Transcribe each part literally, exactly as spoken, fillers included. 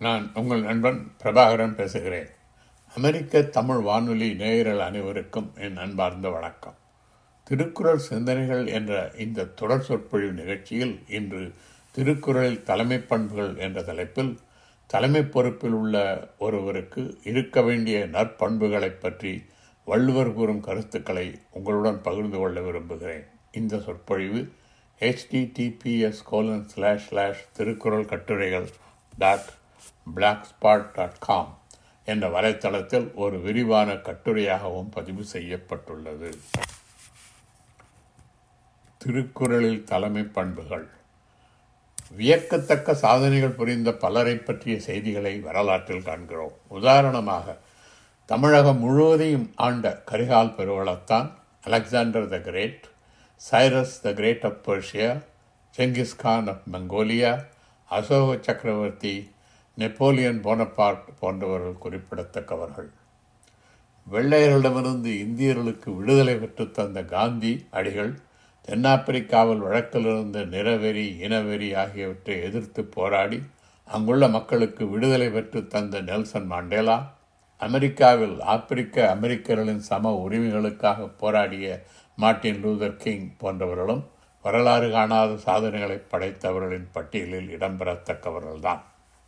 நான் உங்கள் நண்பன் பிரபாகரன் பேசுகிறேன். அமெரிக்க தமிழ் வானொலி நேயர்கள் அனைவருக்கும் என் அன்பார்ந்த வணக்கம். திருக்குறள் சிந்தனைகள் என்ற இந்த தொடர் சொற்பொழிவு நிகழ்ச்சியில் இன்று திருக்குறளில் தலைமை பண்புகள் என்ற தலைப்பில் தலைமை பொறுப்பில் உள்ள ஒருவருக்கு இருக்க வேண்டிய நற்பண்புகளை பற்றி வள்ளுவர் கூறும் கருத்துக்களை உங்களுடன் பகிர்ந்து கொள்ள விரும்புகிறேன். இந்த சொற்பொழிவு HTTPS colon slash slash Thirukkural கட்டுரைகள் dot black spot dot com என்ற வலைத்தளத்தில் ஒரு விரிவான கட்டுரையாகவும் பதிவு செய்யப்பட்டுள்ளது. திருக்குறளில் தலைமை பண்புகள். வியக்கத்தக்க சாதனைகள் புரிந்த பலரை பற்றிய செய்திகளை வரலாற்றில் காண்கிறோம். உதாரணமாக, தமிழகம் முழுவதையும் ஆண்ட Karikal Peruvalathan, Alexander the great, Cyrus the great of Persia, Genghis Khan of Mongolia, Ashoka சக்கரவர்த்தி, நெப்போலியன் போனபார்ட் போன்றவர்கள் குறிப்பிடத்தக்கவர்கள். வெள்ளையர்களிடமிருந்து இந்தியர்களுக்கு விடுதலை பெற்று தந்த காந்தி அடிகள், தென்னாப்பிரிக்காவில் வழக்கில் இருந்த நிறவெறி, இனவெறி ஆகியவற்றை எதிர்த்து போராடி அங்குள்ள மக்களுக்கு விடுதலை பெற்று தந்த நெல்சன் மாண்டேலா, அமெரிக்காவில் ஆப்பிரிக்க அமெரிக்கர்களின் சம உரிமைகளுக்காக போராடிய மார்ட்டின் லூதர் கிங் போன்றவர்களும் வரலாறு காணாத சாதனைகளை படைத்தவர்களின் பட்டியலில் இடம்பெறத்தக்கவர்கள்தான்.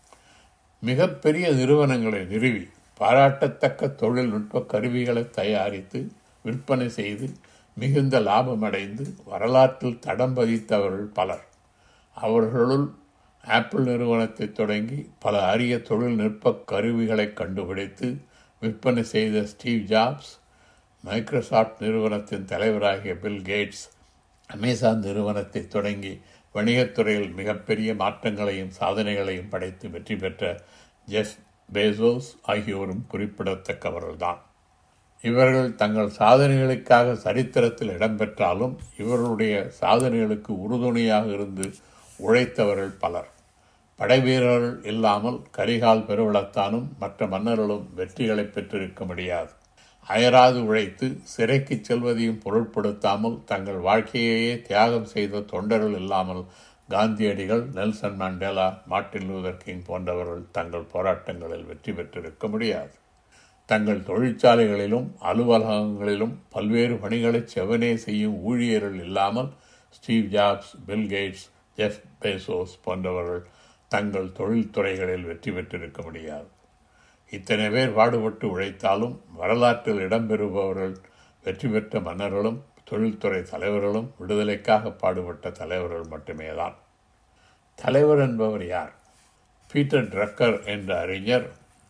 மிகப்பெரிய நிறுவனங்களை நிறுவி பாராட்டத்தக்க தொழில்நுட்ப கருவிகளை தயாரித்து விற்பனை செய்து மிகுந்த லாபமடைந்து வரலாற்றில் தடம் பதித்தவர்கள் பலர். அவர்களுள் ஆப்பிள் நிறுவனத்தை தொடங்கி பல அரிய தொழில்நுட்ப கருவிகளை கண்டுபிடித்து விற்பனை செய்த ஸ்டீவ் ஜாப்ஸ், மைக்ரோசாஃப்ட் நிறுவனத்தின் தலைவராகிய பில் கேட்ஸ், அமேசான் நிறுவனத்தை தொடங்கி வணிகத்துறையில் மிகப்பெரிய மாற்றங்களையும் சாதனைகளையும் படைத்து வெற்றி பெற்ற ஜெஃப் பேசோஸ் ஆகியோரும் குறிப்பிடத்தக்கவர்கள்தான். இவர்கள் தங்கள் சாதனைகளுக்காக சரித்திரத்தில் இடம்பெற்றாலும் இவர்களுடைய சாதனைகளுக்கு உறுதுணையாக இருந்து உழைத்தவர்கள் பலர். படைவீரர்கள் இல்லாமல் கரிகால் பெருவளத்தானும் மற்ற மன்னர்களும் வெற்றிகளை பெற்றிருக்க முடியாது. அயராது உழைத்து சிறைக்கு செல்வதையும் பொருட்படுத்தாமல் தங்கள் வாழ்க்கையையே தியாகம் செய்த தொண்டர்கள் இல்லாமல் காந்தியடிகள், Nelson Mandela, Martin Luther king போன்றவர்கள் தங்கள் போராட்டங்களில் வெற்றி பெற்றிருக்க முடியாது. தங்கள் தொழிற்சாலைகளிலும் அலுவலகங்களிலும் பல்வேறு பணிகளை செவனே செய்யும் ஊழியர்கள் இல்லாமல் Steve jobs, bill Gates, Jeff Bezos போன்றவர்கள் தங்கள் தொழில்துறைகளில் வெற்றி பெற்றிருக்க முடியாது. இத்தனை பேர் பாடுபட்டு உழைத்தாலும் வரலாற்றில் இடம்பெறுபவர்கள் வெற்றி பெற்ற மன்னர்களும் தொழில்துறை தலைவர்களும் விடுதலைக்காக பாடுபட்ட தலைவர்கள் மட்டுமே தான். தலைவர் என்பவர் யார்? பீட்டர் ட்ரக்கர் என்ற அறிஞர்,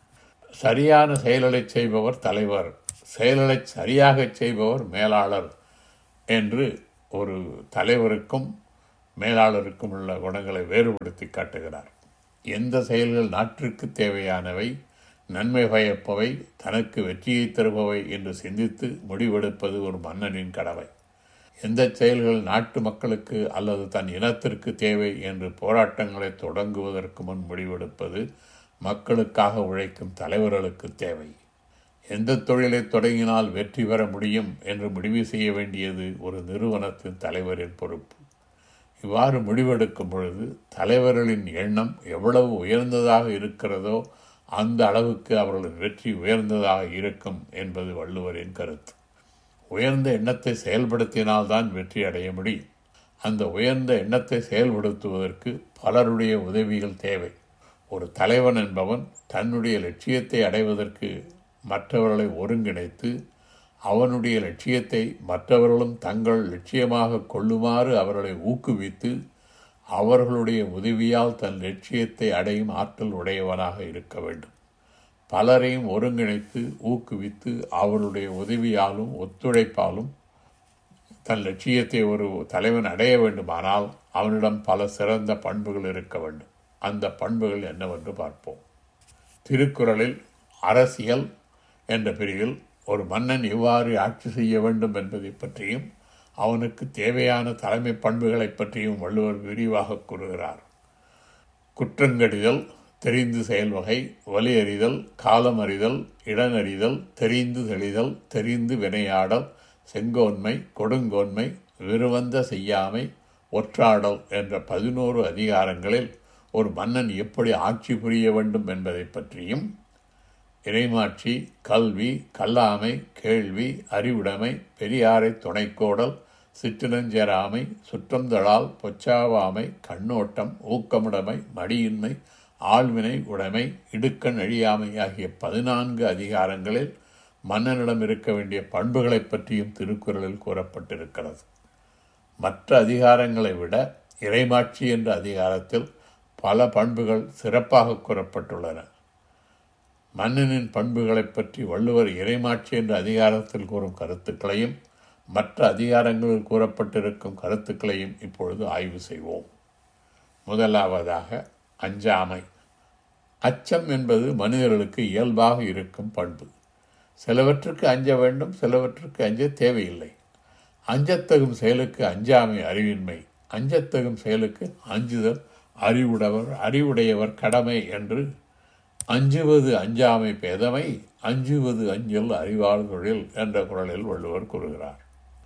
சரியான செயல்களை செய்பவர் தலைவர், செயல்களை சரியாக செய்பவர் மேலாளர் என்று ஒரு தலைவருக்கும் மேலாளருக்கும் உள்ள குணங்களை வேறுபடுத்தி காட்டுகிறார். எந்த செயல்கள் நாட்டிற்கு தேவையானவை, நன்மை பயப்பவை, தனக்கு வெற்றியை தருபவை என்று சிந்தித்து முடிவெடுப்பது ஒரு மன்னனின் கடமை. எந்த செயல்கள் நாட்டு மக்களுக்கு அல்லது தன் இனத்திற்கு தேவை என்று போராட்டங்களை தொடங்குவதற்கு முன் முடிவெடுப்பது மக்களுக்காக உழைக்கும் தலைவர்களுக்கு தேவை. எந்த தொழிலை தொடங்கினால் வெற்றி பெற முடியும் என்று முடிவு செய்ய வேண்டியது ஒரு நிறுவனத்தின் தலைவரின் பொறுப்பு. இவ்வாறு முடிவெடுக்கும் பொழுது தலைவர்களின் எண்ணம் எவ்வளவு உயர்ந்ததாக இருக்கிறதோ அந்த அளவுக்கு அவர்களின் வெற்றி உயர்ந்ததாக இருக்கும் என்பது வள்ளுவரின் கருத்து. உயர்ந்த எண்ணத்தை செயல்படுத்தினால்தான் வெற்றி அடைய முடியும். அந்த உயர்ந்த எண்ணத்தை செயல்படுத்துவதற்கு பலருடைய உதவிகள் தேவை. ஒரு தலைவன் என்பவன் தன்னுடைய லட்சியத்தை அடைவதற்கு மற்றவர்களை ஒருங்கிணைத்து அவனுடைய லட்சியத்தை மற்றவர்களும் தங்கள் லட்சியமாக கொள்ளுமாறு அவர்களை ஊக்குவித்து அவர்களுடைய உதவியால் தன் லட்சியத்தை அடையும் ஆற்றல் உடையவனாக இருக்க வேண்டும். பலரையும் ஒருங்கிணைத்து ஊக்குவித்து அவருடைய உதவியாலும் ஒத்துழைப்பாலும் தன் லட்சியத்தை ஒரு தலைவன் அடைய வேண்டுமானால் அவனிடம் பல சிறந்த பண்புகள் இருக்க வேண்டும். அந்த பண்புகள் என்னவென்று பார்ப்போம். திருக்குறளில் அரசியல் என்ற பிரிவில் ஒரு மன்னன் எவ்வாறு ஆட்சி செய்ய வேண்டும் என்பதை பற்றியும் அவனுக்கு தேவையான தலைமை பண்புகளை பற்றியும் வள்ளுவர் விரிவாக கூறுகிறார். குற்றங்கடிதல், தெரிந்து செயல்வகை, வலியறிதல், காலம் அறிதல், இடனறிதல், தெரிந்து தெளிதல், தெரிந்து வினையாடல், செங்கோன்மை, கொடுங்கோன்மை, விருவந்த செய்யாமை, ஒற்றாடல் என்ற பதினோரு அதிகாரங்களில் ஒரு மன்னன் எப்படி ஆட்சி புரிய வேண்டும் என்பதை பற்றியும், இறைமாட்சி, கல்வி, கல்லாமை, கேள்வி, அறிவுடைமை, பெரியாரை துணைக்கோடல், சிற்றினஞ்சேராமை, சுற்றந்தழால், பொச்சாவாமை, கண்ணோட்டம், ஊக்கமுடைமை, மடியின்மை, ஆள்வினை உடைமை, இடுக்கண் அழியாமை ஆகிய பதினான்கு அதிகாரங்களில் மன்னனிடம் இருக்க வேண்டிய பண்புகளை பற்றியும் திருக்குறளில் கூறப்பட்டிருக்கிறது. மற்ற அதிகாரங்களை விட இறைமாட்சி என்ற அதிகாரத்தில் பல பண்புகள் சிறப்பாக கூறப்பட்டுள்ளன. மன்னனின் பண்புகளை பற்றி வள்ளுவர் இறைமாட்சி என்ற அதிகாரத்தில் கூறும் கருத்துக்களையும் மற்ற அதிகாரங்களில் கூறப்பட்டிருக்கும் கருத்துக்களையும் இப்பொழுது ஆய்வு செய்வோம். முதலாவதாக அஞ்சாமை. அச்சம் என்பது மனிதர்களுக்கு இயல்பாக இருக்கும் பண்பு. சிலவற்றுக்கு அஞ்ச வேண்டும், சிலவற்றுக்கு அஞ்ச தேவையில்லை. அஞ்சத்தகும் செயலுக்கு அஞ்சாமை அறிவின்மை, அஞ்சத்தகும் செயலுக்கு அஞ்சுதல் அறிவுடையவர் அறிவுடையவர் கடமை என்று அஞ்சுவது அஞ்சாமை பேதமை, அஞ்சுவது அஞ்சல் அறிவாள் தொழில் என்ற குறளில் வள்ளுவர் கூறுகிறார்.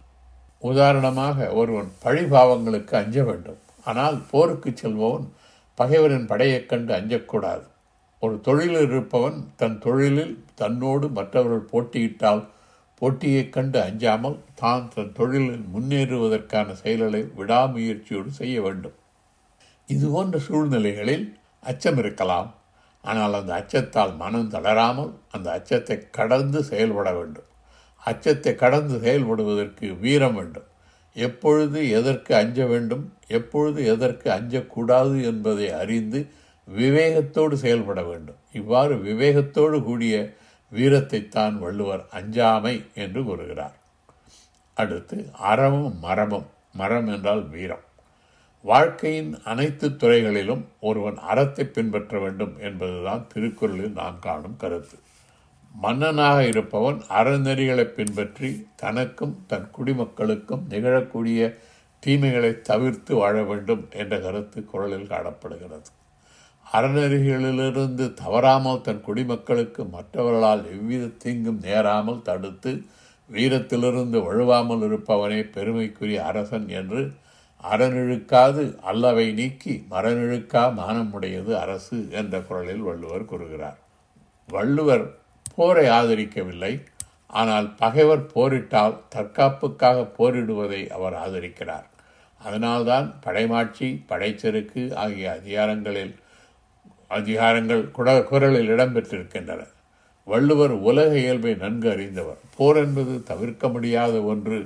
உதாரணமாக, ஒருவன் பழிபாவங்களுக்கு அஞ்ச வேண்டும். ஆனால் போருக்கு செல்பவன் பகைவரின் படையைக் கண்டு அஞ்சக்கூடாது. ஒரு தொழிலில் இருப்பவன் தன் தொழிலில் தன்னோடு மற்றவர்கள் போட்டியிட்டால் போட்டியைக் கண்டு அஞ்சாமல் தான் தன் தொழிலில் முன்னேறுவதற்கான செயல்களை விடாமுயற்சியோடு செய்ய வேண்டும். இதுபோன்ற சூழ்நிலைகளில் அச்சம் இருக்கலாம். ஆனால் அந்த அச்சத்தால் மனம் தளராமல் அந்த அச்சத்தை கடந்து செயல்பட வேண்டும். அச்சத்தை கடந்து செயல்படுவதற்கு வீரம் வேண்டும். எப்பொழுது எதற்கு அஞ்ச வேண்டும், எப்பொழுது எதற்கு அஞ்சக்கூடாது என்பதை அறிந்து விவேகத்தோடு செயல்பட வேண்டும். இவ்வாறு விவேகத்தோடு கூடிய வீரத்தைத்தான் வள்ளுவர் அஞ்சாமை என்று கூறுகிறார். அடுத்து அறமும் மரமும். மரம் என்றால் வீரம். வாழ்க்கையின் அனைத்து துறைகளிலும் ஒருவன் அறத்தை பின்பற்ற வேண்டும் என்பதுதான் திருக்குறளில் நாம் காணும் கருத்து. மன்னனாக இருப்பவன் அறநெறிகளை பின்பற்றி தனக்கும் தன் குடிமக்களுக்கும் நிகழக்கூடிய தீமைகளை தவிர்த்து வாழ வேண்டும் என்ற கருத்து குறளில் காணப்படுகிறது. அறநெறிகளிலிருந்து தவறாமல் தன் குடிமக்களுக்கு மற்றவர்களால் எவ்வித தீங்கும் நேராமல் தடுத்து வீரத்திலிருந்து வழுவாமல் இருப்பவனே பெருமைக்குரிய அரசன் என்று அறநிழுக்காது அல்லவை நீக்கி மரநிழுக்கா மானமுடையது அரசு என்ற குறளில் வள்ளுவர் கூறுகிறார். வள்ளுவர் போரை ஆதரிக்கவில்லை. ஆனால் பகைவர் போரிட்டால் தற்காப்புக்காக போரிடுவதை அவர் ஆதரிக்கிறார். அதனால்தான் படைமாட்சி, படைச்செருக்கு ஆகிய அதிகாரங்களில் அதிகாரங்கள் குட குறளில் இடம்பெற்றிருக்கின்றன. வள்ளுவர் உலக இயல்பை நன்கு அறிந்தவர். போர் என்பது தவிர்க்க முடியாத ஒன்று.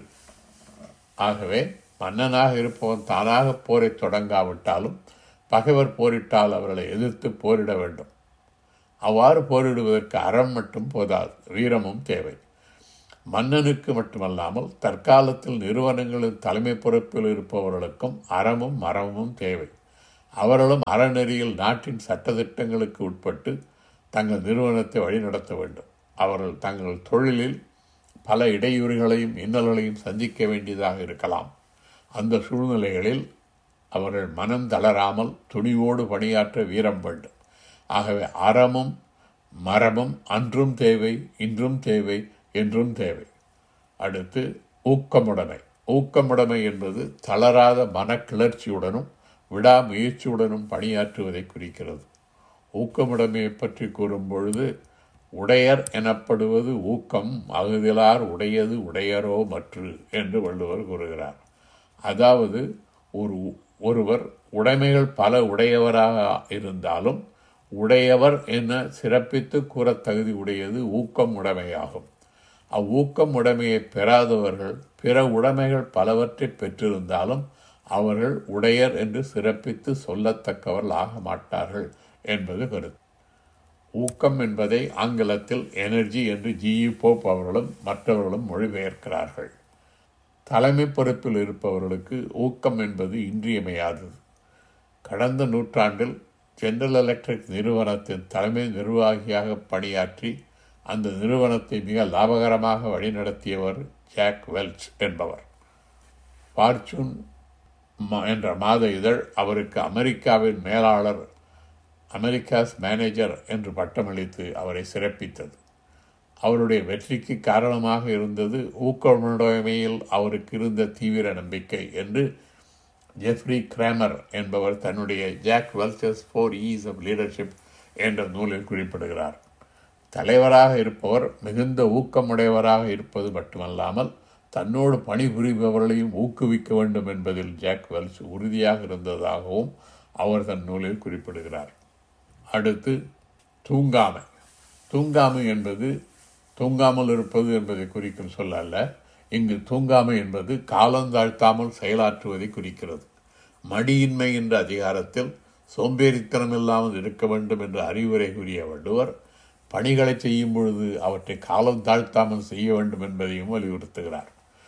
ஆகவே மன்னனாக இருப்பவன் தானாக போரை தொடங்காவிட்டாலும் பகைவர் போரிட்டால் அவர்களை எதிர்த்து போரிட வேண்டும். அவ்வாறு போரிடுவதற்கு அறம் மட்டும் போதாது, வீரமும் தேவை. மன்னனுக்கு மட்டுமல்லாமல் தற்காலத்தில் நிறுவனங்களின் தலைமை பொறுப்பில் இருப்பவர்களுக்கும் அறமும் மரமும் தேவை. அவர்களும் அறநெறியில் நாட்டின் சட்டத்திட்டங்களுக்கு உட்பட்டு தங்கள் நிறுவனத்தை வழிநடத்த வேண்டும். அவர்கள் தங்கள் தொழிலில் பல இடையூறுகளையும் இன்னல்களையும் சந்திக்க வேண்டியதாக இருக்கலாம். அந்த சூழ்நிலைகளில் அவர்கள் மனம் தளராமல் துணிவோடு பணியாற்ற வீரம் வேண்டும். ஆகவே அறமும் மரமும் அன்றும் தேவை, இன்றும் தேவை, என்றும் தேவை. அடுத்து ஊக்கமுடைமை. ஊக்கமுடைமை என்பது தளராத மனக்கிளர்ச்சியுடனும் விடாமுயற்சியுடனும் பணியாற்றுவதை குறிக்கிறது. ஊக்கமுடைமையை பற்றி கூறும் பொழுது உடையர் எனப்படுவது ஊக்கம் அகுதிலார் உடையது உடையரோ மற்று என்று வள்ளுவர் கூறுகிறார். அதாவது ஒரு ஒருவர் உடைமைகள் பல உடையவராக இருந்தாலும் உடையவர் என சிறப்பித்து கூற தகுதி உடையது ஊக்கம் உடைமையாகும். அவ்வூக்கம் உடைமையை பெறாதவர்கள் பிற உடைமைகள் பலவற்றை பெற்றிருந்தாலும் அவர்கள் உடையர் என்று சிறப்பித்து சொல்லத்தக்கவர்கள் ஆக மாட்டார்கள் என்பது கருத்து. ஊக்கம் என்பதை ஆங்கிலத்தில் எனர்ஜி என்று ஜி இ போப் அவர்களும் மற்றவர்களும் மொழிபெயர்க்கிறார்கள். தலைமை பொறுப்பில் இருப்பவர்களுக்கு ஊக்கம் என்பது இன்றியமையாதது. கடந்த நூற்றாண்டில் ஜெனரல் எலக்ட்ரிக் நிறுவனத்தின் தலைமை நிர்வாகியாக பணியாற்றி அந்த நிறுவனத்தை மிக லாபகரமாக வழிநடத்தியவர் ஜாக் வெல்ச் என்பவர். ஃபார்ச்சூன் என்ற மாத இதழ் அவருக்கு அமெரிக்காவின் மேலாளர், அமெரிக்காஸ் மேனேஜர் என்று பட்டமளித்து அவரை சிறப்பித்தது. அவருடைய வெற்றிக்கு காரணமாக இருந்தது ஊக்கமுடைமையில் அவருக்கு இருந்த தீவிர நம்பிக்கை என்று ஜெஃப்ரி கிராமர் என்பவர் தன்னுடைய jack Welch's four is of leadership என்ற நூலில் குறிப்பிடுகிறார். தலைவராக இருப்பவர் மிகுந்த ஊக்கமுடையவராக இருப்பது மட்டுமல்லாமல் தன்னோடு பணிபுரிபவர்களையும் ஊக்குவிக்க வேண்டும் என்பதில் ஜாக் வெல்ச் உறுதியாக இருந்ததாகவும் அவர் தன் நூலில் குறிப்பிடுகிறார். அடுத்து தூங்காமை. தூங்காமை என்பது தூங்காமல் இருப்பது என்பதை குறிக்கும் சொல் அல்ல. இங்கு தூங்காமை என்பது காலந்தாழ்த்தாமல் செயலாற்றுவதை குறிக்கிறது. மடியின்மை என்ற அதிகாரத்தில் சோம்பேறித்தனம் இல்லாமல் இருக்க வேண்டும் என்ற அறிவுரை கூறிய வள்ளுவர் பணிகளை செய்யும் பொழுது அவற்றை காலம் தாழ்த்தாமல் செய்ய வேண்டும் என்பதையும் வலியுறுத்துகிறார்.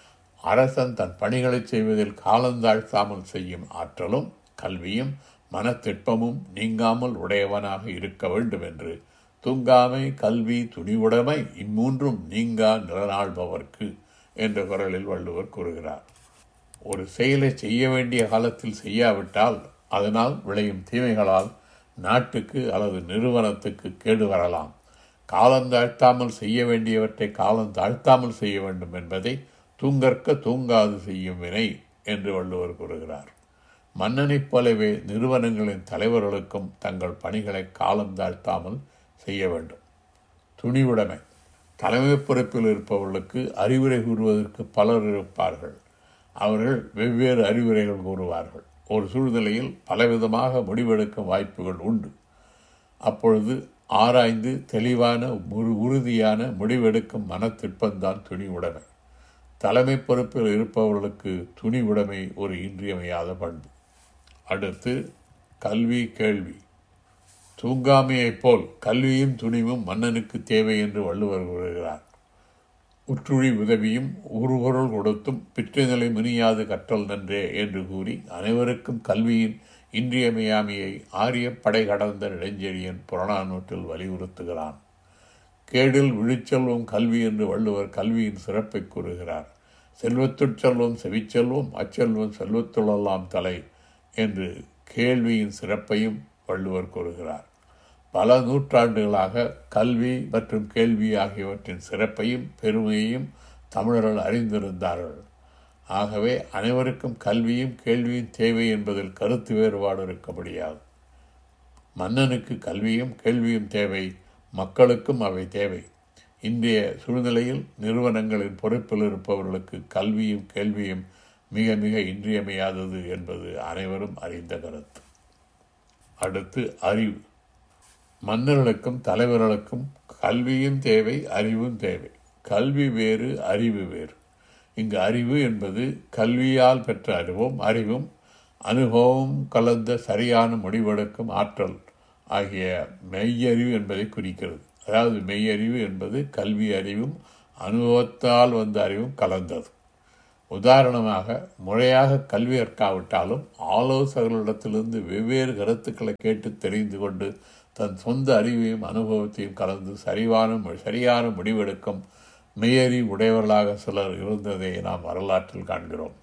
அரசன் தன் பணிகளை செய்வதில் காலந்தாழ்த்தாமல் செய்யும் ஆற்றலும் கல்வியும் மனத்திற்பமும் நீங்காமல் உடையவனாக இருக்க வேண்டும் என்று தூங்காமை, கல்வி, துணிவுடைமை இம்மூன்றும் நீங்கா நிலநாள்பவர்க்கு என்ற குரலில் வள்ளுவர் கூறுகிறார். ஒரு செயலை செய்ய வேண்டிய காலத்தில் செய்யாவிட்டால் அதனால் விளையும் தீமைகளால் நாட்டுக்கு அல்லது நிறுவனத்துக்கு கேடு வரலாம். காலந்தாழ்த்தாமல் செய்ய வேண்டியவற்றை காலம் தாழ்த்தாமல் செய்ய வேண்டும் என்பதை தூங்கற்க தூங்காது செய்யும் வினை என்று வள்ளுவர் கூறுகிறார். மன்னனைப் போலவே நிறுவனங்களின் தலைவர்களுக்கும் தங்கள் பணிகளை காலம் தாழ்த்தாமல் செய்ய வேண்டும். துணிவுடைமை. தலைமை பொறுப்பில் இருப்பவர்களுக்கு அறிவுரை கூறுவதற்கு பலர் இருப்பார்கள். அவர்கள் வெவ்வேறு அறிவுரைகள் கூறுவார்கள். ஒரு சூழ்நிலையில் பலவிதமாக முடிவெடுக்கும் வாய்ப்புகள் உண்டு. அப்பொழுது ஆராய்ந்து தெளிவான உறுதியான முடிவெடுக்கும் மனத்திற்பந்தான் துணிவுடைமை. தலைமை பொறுப்பில் இருப்பவர்களுக்கு துணிவுடைமை ஒரு இன்றியமையாத பண்பு. அடுத்து கல்வி கேள்வி. தூங்காமையைப் போல் கல்வியும் துணிவும் மன்னனுக்கு தேவை என்று வள்ளுவர் கூறுகிறார். உற்றுழி உதவியும் உருபொருள் கொடுத்தும் பிற்றுநிலை முனியாது கற்றல் நன்றே என்று கூறி அனைவருக்கும் கல்வியின் இன்றியமையாமையை ஆரிய படை கடந்த இளைஞரியன் புறநானூற்றில் வலியுறுத்துகிறான். கேடில் விழிச்செல்வம் கல்வி என்று வள்ளுவர் கல்வியின் சிறப்பை கூறுகிறார். செல்வத்துட் செல்வம் செவிச்செல்வம் அச்செல்வம் செல்வத்துள்ளெல்லாம் தலை என்று கேள்வியின் சிறப்பையும் வள்ளுவர் கூறுகிறார். பல நூற்றாண்டுகளாக கல்வி மற்றும் கேள்வி ஆகியவற்றின் சிறப்பையும் பெருமையையும் தமிழர்கள் அறிந்திருந்தார்கள். ஆகவே அனைவருக்கும் கல்வியும் கேள்வியும் தேவை என்பதில் கருத்து வேறுபாடு இருக்க முடியாது. மன்னனுக்கு கல்வியும் கேள்வியும் தேவை, மக்களுக்கும் அவை தேவை. இன்றைய சூழ்நிலையில் நிறுவனங்களின் பொறுப்பில் இருப்பவர்களுக்கு கல்வியும் கேள்வியும் மிக மிக இன்றியமையாதது என்பது அனைவரும் அறிந்த கருத்து. அடுத்து அறிவு. மன்னர்களுக்கும் தலைவர்களுக்கும் கல்வியும் தேவை, அறிவும் தேவை. கல்வி வேறு, அறிவு வேறு. இங்கு அறிவு என்பது கல்வியால் பெற்ற அறிவும் அறிவும் அனுபவம் கலந்த சரியான முடிவெடுக்கும் ஆற்றல் ஆகிய மெய்யறிவு என்பதை குறிக்கிறது. அதாவது மெய்யறிவு என்பது கல்வி அறிவும் அனுபவத்தால் வந்த அறிவும் கலந்தது. உதாரணமாக, முறையாக கல்வி கற்காவிட்டாலும் ஆலோசகர்களிடத்திலிருந்து வெவ்வேறு கருத்துக்களை கேட்டு தெரிந்து கொண்டு தன் சொந்த அறிவையும் அனுபவத்தையும் கலந்து சரிவான சரியான முடிவெடுக்கும் மெய்யறிவு உடையவர்களாக சிலர் இருந்ததை நாம் வரலாற்றில் காண்கிறோம்.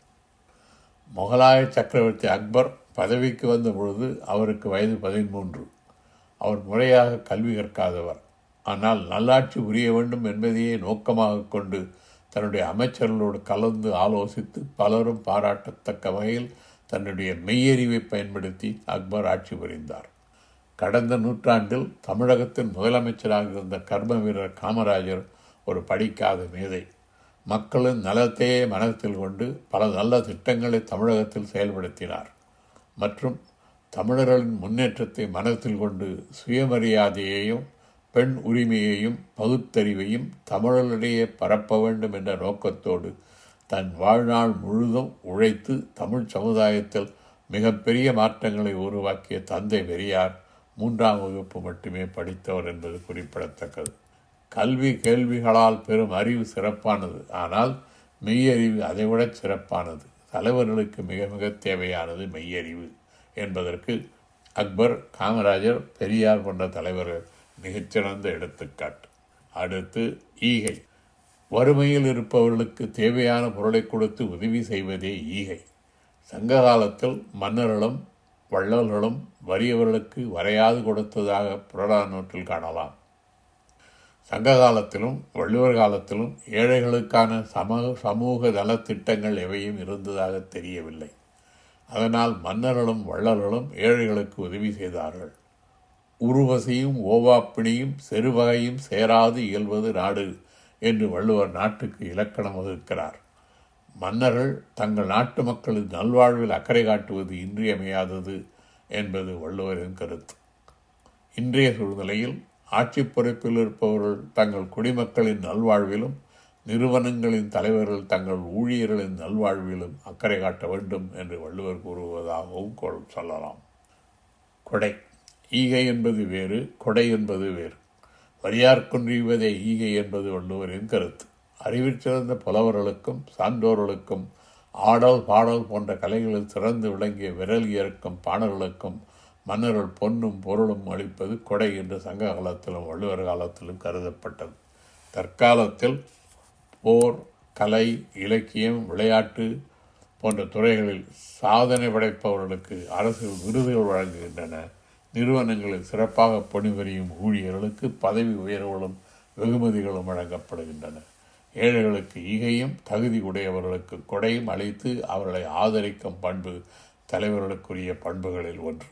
முகலாய சக்கரவர்த்தி அக்பர் பதவிக்கு வந்த பொழுது அவருக்கு வயது பதிமூன்று. அவர் முறையாக கல்வி கற்காதவர். ஆனால் நல்லாட்சி புரிய வேண்டும் என்பதையே நோக்கமாக கொண்டு தன்னுடைய அமைச்சர்களோடு கலந்து ஆலோசித்து பலரும் பாராட்டத்தக்க வகையில் தன்னுடைய மெய்யறிவை பயன்படுத்தி அக்பர் ஆட்சி புரிந்தார். கடந்த நூற்றாண்டில் தமிழகத்தின் முதலமைச்சராக இருந்த கர்ம வீரர் காமராஜர் ஒரு படிக்காத மேதை. மக்களின் நலத்தையே மனத்தில் கொண்டு பல நல்ல திட்டங்களை தமிழகத்தில் செயல்படுத்தினார். மற்றும் தமிழர்களின் முன்னேற்றத்தை மனத்தில் கொண்டு சுயமரியாதையையும் பெண் உரிமையையும் பகுத்தறிவையும் தமிழர்களிடையே பரப்ப வேண்டும் என்ற நோக்கத்தோடு தன் வாழ்நாள் முழுதும் உழைத்து தமிழ் சமுதாயத்தில் மிகப்பெரிய மாற்றங்களை உருவாக்கிய தந்தை பெரியார் மூன்றாம் வகுப்பு மட்டுமே படித்தவர் என்பது குறிப்பிடத்தக்கது. கல்வி கேள்விகளால் பெறும் அறிவு சிறப்பானது. ஆனால் மெய்யறிவு அதைவிட சிறப்பானது. தலைவர்களுக்கு மிக மிக தேவையானது மெய்யறிவு என்பதற்கு அக்பர், காமராஜர், பெரியார் போன்ற தலைவர்கள் மிகச்சிறந்த எடுத்துக்காட்டு. அடுத்து ஈகை. வறுமையில் இருப்பவர்களுக்கு தேவையான பொருளை கொடுத்து உதவி செய்வதே ஈகை. சங்க காலத்தில் மன்னர்களும் வள்ளல்களும் வறியவர்களுக்கு வரையாது கொடுத்ததாக புறநானூற்றில் காணலாம். சங்க காலத்திலும் வள்ளுவர் காலத்திலும் ஏழைகளுக்கான சம சமூக நலத்திட்டங்கள் எவையும் இருந்ததாக தெரியவில்லை. அதனால் மன்னர்களும் வள்ளல்களும் ஏழைகளுக்கு உதவி செய்தார்கள். உருவசையும் ஓவாப்பிணியும் செருவகையும் சேராது இயல்வது நாடு என்று வள்ளுவர் நாட்டுக்கு இலக்கணம் வகுக்கிறார். மன்னர்கள் தங்கள் நாட்டு மக்களின் நல்வாழ்வில் அக்கறை காட்டுவது இன்றியமையாதது என்பது வள்ளுவரின் கருத்து. இன்றைய சூழ்நிலையில் ஆட்சி பொறுப்பில் இருப்பவர்கள் தங்கள் குடிமக்களின் நல்வாழ்விலும் நிறுவனங்களின் தலைவர்கள் தங்கள் ஊழியர்களின் நல்வாழ்விலும் அக்கறை காட்ட வேண்டும் என்று வள்ளுவர் கூறுவதாகவும் சொல்லலாம். கொடை. ஈகை என்பது வேறு, கொடை என்பது வேறு. வரியார்க்குன்றிவதே ஈகை என்பது வள்ளுவரின் கருத்து. அறிவிற்சிறந்த புலவர்களுக்கும் சான்றோர்களுக்கும் ஆடல் பாடல் போன்ற கலைகளில் சிறந்து விளங்கிய விரல் இயற்கும் பாடல்களுக்கும் மன்னர்கள் பொன்னும் பொருளும் அளிப்பது கொடை என்று சங்க காலத்திலும் வள்ளுவர் காலத்திலும் கருதப்பட்டது. தற்காலத்தில் போர், கலை, இலக்கியம், விளையாட்டு போன்ற துறைகளில் சாதனை படைப்பவர்களுக்கு அரசு விருதுகள் வழங்குகின்றன. நிறுவனங்களில் சிறப்பாக பணிபுரியும் ஊழியர்களுக்கு பதவி உயர்வுகளும் வெகுமதிகளும் வழங்கப்படுகின்றன. ஏழைகளுக்கு ஈகையும் தகுதி உடையவர்களுக்கு கொடையும் அளித்து அவர்களை ஆதரிக்கும் பண்பு தலைவர்களுக்குரிய பண்புகளில் ஒன்று.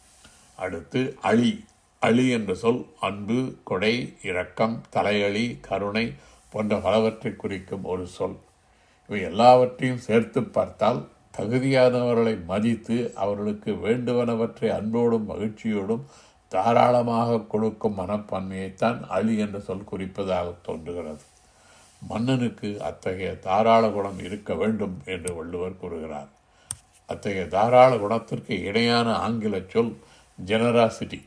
அடுத்து அழி. அழி என்ற சொல் அன்பு, கொடை, இரக்கம், தலையளி, கருணை போன்ற பலவற்றை குறிக்கும் ஒரு சொல். இவை எல்லாவற்றையும் சேர்த்து பார்த்தால் தகுதியானவர்களை மதித்து அவர்களுக்கு வேண்டுவனவற்றை அன்போடும் மகிழ்ச்சியோடும் தாராளமாக கொடுக்கும் மனப்பான்மையைத்தான் அழி என்ற சொல் குறிப்பதாக தோன்றுகிறது. மன்னனுக்கு அத்தகைய தாராள குணம் இருக்க வேண்டும் என்று வள்ளுவர் கூறுகிறார். அத்தகைய தாராள குணத்திற்கு இணையான ஆங்கில சொல் ஜெனராசிட்டி.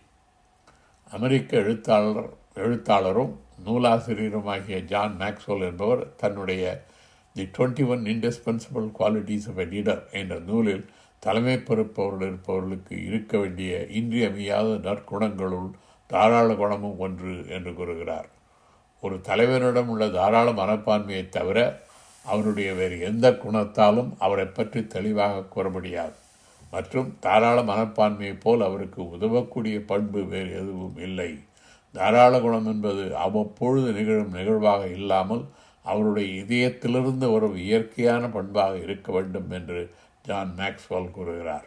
அமெரிக்க எழுத்தாளர் எழுத்தாளரும் நூலாசிரியருமாகிய ஜான் மேக்ஸ்வெல் என்பவர் தன்னுடைய தி twenty one indispensable qualities of a leader என்ற நூலில் தலைமை பொறுப்பவர்கள் இருப்பவர்களுக்கு இருக்க வேண்டிய இன்றியமையாத நற்குணங்களுள் தாராள குணமும் ஒன்று என்று கூறுகிறார். ஒரு தலைவனிடம் உள்ள தாராள மனப்பான்மையை தவிர அவருடைய வேறு எந்த குணத்தாலும் அவரை பற்றி தெளிவாக கூற முடியாது. மற்றும் தாராள மனப்பான்மையைப் போல் அவருக்கு உதவக்கூடிய பண்பு வேறு எதுவும் இல்லை. தாராள குணம் என்பது அவ்வப்பொழுது நிகழும் நிகழ்வாக இல்லாமல் அவருடைய இதயத்திலிருந்து ஒரு இயற்கையான பண்பாக இருக்க வேண்டும் என்று ஜான் மேக்ஸ்வெல் கூறுகிறார்.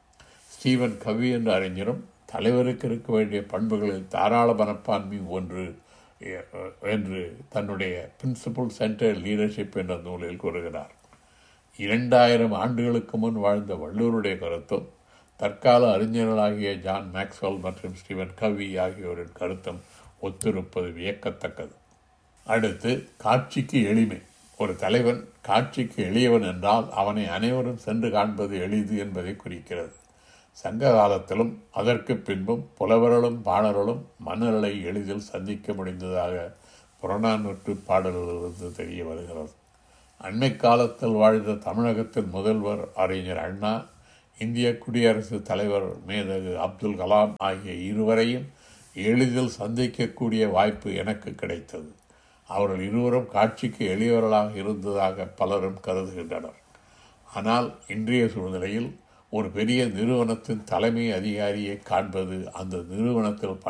ஸ்டீவன் கவி என்ற அறிஞரும் தலைவருக்கு இருக்க வேண்டிய பண்புகளில் தாராள மனப்பான்மை ஒன்று என்று தன்னுடைய பிரின்சிபல் சென்டர் லீடர்ஷிப் என்ற நூலில் கூறுகிறார். இரண்டாயிரம் ஆண்டுகளுக்கு முன் வாழ்ந்த வள்ளுவருடைய கருத்தும் தற்கால அறிஞர்களாகிய ஜான் மேக்ஸ்வெல் மற்றும் ஸ்டீவன் கவி ஆகியோரின் கருத்தும் ஒத்திருப்பது வியக்கத்தக்கது. அடுத்து காட்சிக்கு எளிமை. ஒரு தலைவன் காட்சிக்கு எளியவன் என்றால் அவனை அனைவரும் சென்று காண்பது எளிது என்பதை குறிக்கிறது. சங்க காலத்திலும் அதற்கு பின்பும் புலவர்களும் பாணர்களும் மன்னர்களை எளிதில் சந்திக்க முடிந்ததாக புறநானூற்று பாடல்களிலிருந்து தெரிய வருகிறது. அண்மை காலத்தில் வாழ்ந்த தமிழகத்தின் முதல்வர் அறிஞர் அண்ணா, இந்திய குடியரசுத் தலைவர் மேதகு அப்துல் கலாம் ஆகிய இருவரையும் எளிதில் சந்திக்கக்கூடிய வாய்ப்பு எனக்கு கிடைத்தது. அவர்கள் இருவரும் காட்சிக்கு எளியவர்களாக இருந்ததாக பலரும் கருதுகின்றனர். ஆனால் இன்றைய சூழ்நிலையில் ஒரு பெரிய நிறுவனத்தின் தலைமை அதிகாரியை காண்பது அந்த நிறுவனத்தில்